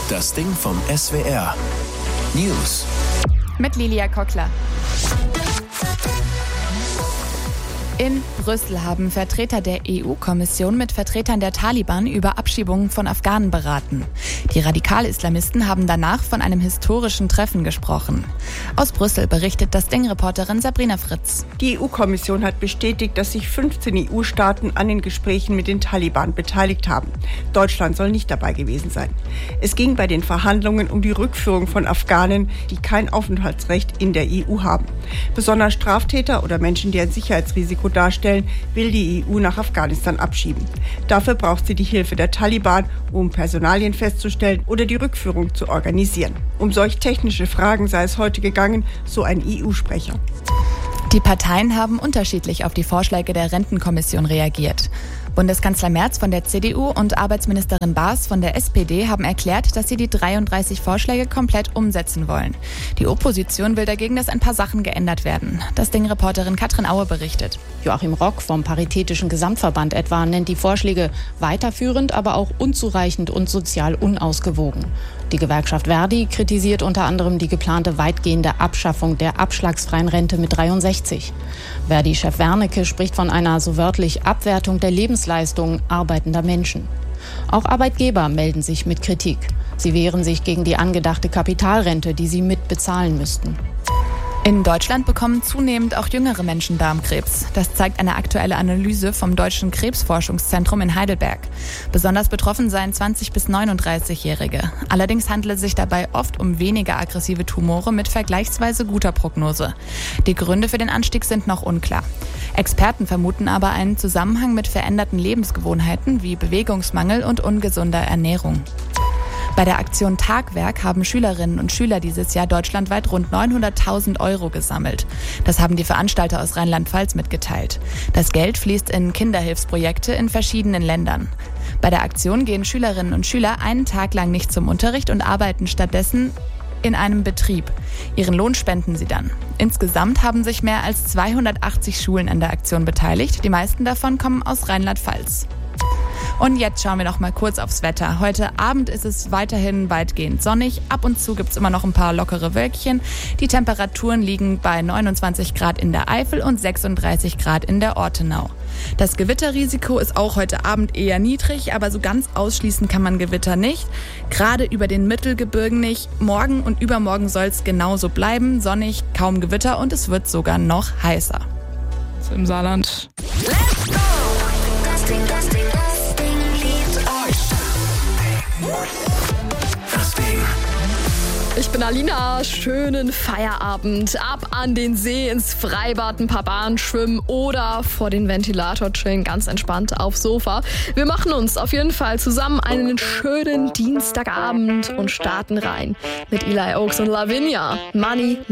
Das Ding vom SWR. News. Mit Lilia Kockler. In Brüssel haben Vertreter der EU-Kommission mit Vertretern der Taliban über Abschiebungen von Afghanen beraten. Die Radikal-Islamisten haben danach von einem historischen Treffen gesprochen. Aus Brüssel berichtet das Ding-Reporterin Sabrina Fritz. Die EU-Kommission hat bestätigt, dass sich 15 EU-Staaten an den Gesprächen mit den Taliban beteiligt haben. Deutschland soll nicht dabei gewesen sein. Es ging bei den Verhandlungen um die Rückführung von Afghanen, die kein Aufenthaltsrecht in der EU haben. Besonders Straftäter oder Menschen, die ein Sicherheitsrisiko darstellen, will die EU nach Afghanistan abschieben. Dafür braucht sie die Hilfe der Taliban, um Personalien festzustellen oder die Rückführung zu organisieren. Um solch technische Fragen sei es heute gegangen, so ein EU-Sprecher. Die Parteien haben unterschiedlich auf die Vorschläge der Rentenkommission reagiert. Bundeskanzler Merz von der CDU und Arbeitsministerin Baas von der SPD haben erklärt, dass sie die 33 Vorschläge komplett umsetzen wollen. Die Opposition will dagegen, dass ein paar Sachen geändert werden. Das Ding-Reporterin Katrin Aue berichtet. Joachim Rock vom Paritätischen Gesamtverband etwa nennt die Vorschläge weiterführend, aber auch unzureichend und sozial unausgewogen. Die Gewerkschaft Verdi kritisiert unter anderem die geplante weitgehende Abschaffung der abschlagsfreien Rente mit 63. Verdi-Chef Wernicke spricht von einer so wörtlich Abwertung der Lebensleistung arbeitender Menschen. Auch Arbeitgeber melden sich mit Kritik. Sie wehren sich gegen die angedachte Kapitalrente, die sie mitbezahlen müssten. In Deutschland bekommen zunehmend auch jüngere Menschen Darmkrebs. Das zeigt eine aktuelle Analyse vom Deutschen Krebsforschungszentrum in Heidelberg. Besonders betroffen seien 20- bis 39-Jährige. Allerdings handelt es sich dabei oft um weniger aggressive Tumore mit vergleichsweise guter Prognose. Die Gründe für den Anstieg sind noch unklar. Experten vermuten aber einen Zusammenhang mit veränderten Lebensgewohnheiten wie Bewegungsmangel und ungesunder Ernährung. Bei der Aktion Tagwerk haben Schülerinnen und Schüler dieses Jahr deutschlandweit rund 900.000 € gesammelt. Das haben die Veranstalter aus Rheinland-Pfalz mitgeteilt. Das Geld fließt in Kinderhilfsprojekte in verschiedenen Ländern. Bei der Aktion gehen Schülerinnen und Schüler einen Tag lang nicht zum Unterricht und arbeiten stattdessen in einem Betrieb. Ihren Lohn spenden sie dann. Insgesamt haben sich mehr als 280 Schulen an der Aktion beteiligt. Die meisten davon kommen aus Rheinland-Pfalz. Und jetzt schauen wir noch mal kurz aufs Wetter. Heute Abend ist es weiterhin weitgehend sonnig. Ab und zu gibt es immer noch ein paar lockere Wölkchen. Die Temperaturen liegen bei 29 Grad in der Eifel und 36 Grad in der Ortenau. Das Gewitterrisiko ist auch heute Abend eher niedrig, aber so ganz ausschließen kann man Gewitter nicht. Gerade über den Mittelgebirgen nicht. Morgen und übermorgen soll es genauso bleiben. Sonnig, kaum Gewitter und es wird sogar noch heißer. Im Saarland. Let's go! Das Ding liebt euch. Das Ding. Ich bin Alina, schönen Feierabend. Ab an den See, ins Freibad, ein paar Bahnen schwimmen oder vor den Ventilator chillen, ganz entspannt aufs Sofa. Wir machen uns auf jeden Fall zusammen einen schönen Dienstagabend und starten rein mit Eli Oaks und Lavinia. Money